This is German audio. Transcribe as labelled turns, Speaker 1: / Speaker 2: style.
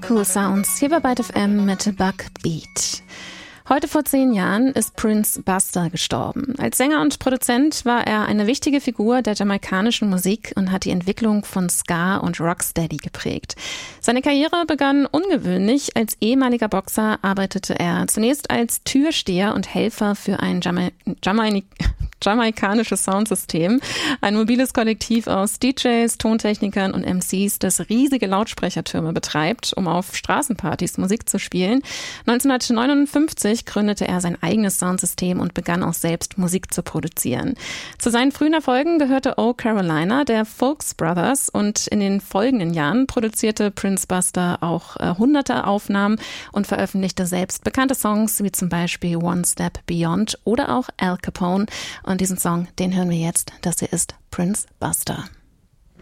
Speaker 1: Cool Sounds hier bei Byte FM mit Bug Beat. Heute vor 10 Jahren ist Prince Buster gestorben. Als Sänger und Produzent war er eine wichtige Figur der jamaikanischen Musik und hat die Entwicklung von Ska und Rocksteady geprägt. Seine Karriere begann ungewöhnlich. Als ehemaliger Boxer arbeitete er zunächst als Türsteher und Helfer für ein jamaikanisches Soundsystem, ein mobiles Kollektiv aus DJs, Tontechnikern und MCs, das riesige Lautsprechertürme betreibt, um auf Straßenpartys Musik zu spielen. 1959 gründete er sein eigenes Soundsystem und begann auch selbst Musik zu produzieren. Zu seinen frühen Erfolgen gehörte Oh Carolina, der Folks Brothers, und in den folgenden Jahren produzierte Prince Buster auch hunderte Aufnahmen und veröffentlichte selbst bekannte Songs wie zum Beispiel One Step Beyond oder auch Al Capone. Und diesen Song, den hören wir jetzt. Das hier ist Prince Buster.